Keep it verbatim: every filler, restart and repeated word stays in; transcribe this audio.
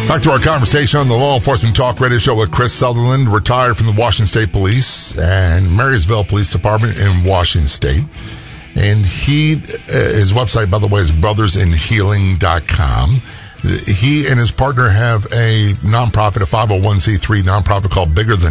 Back to our conversation on the Law Enforcement Talk Radio Show with Chris Sutherland, retired from the Washington State Police and Marysville Police Department in Washington State. And he, uh, his website, by the way, is brothers in healing dot com. He and his partner have a nonprofit, a five oh one c three nonprofit called Bigger Than